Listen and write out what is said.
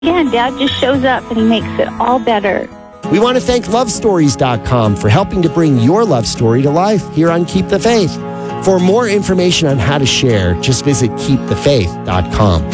Again, Dad just shows up and he makes it all better. We want to thank lovestories.com for helping to bring your love story to life here on Keep the Faith. For more information on how to share, just visit keepthefaith.com.